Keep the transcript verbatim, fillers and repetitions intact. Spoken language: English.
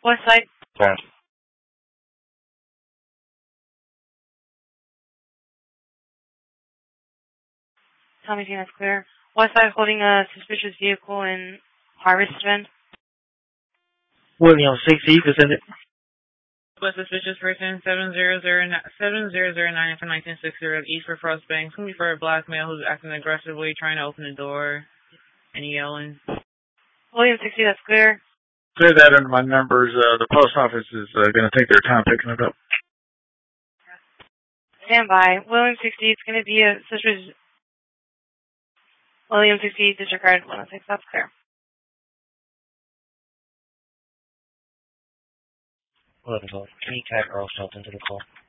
West side. Ten. Tommy Team, that's clear. West side holding a suspicious vehicle in Harvest Bend. William sixty, descended. West suspicious person seven zero zero nine from nineteen sixty east for Frost Bank. It's going to be for a black male who's acting aggressively, trying to open the door and yelling. William sixty, that's clear. Say that under my numbers. Uh, the post office is uh, going to take their time picking it up. Stand by. William sixty, it's going to be a suspicious. William sixty, disregard one oh six, that's clear. eleven twelve. Can you tag Earl Shelton to the call?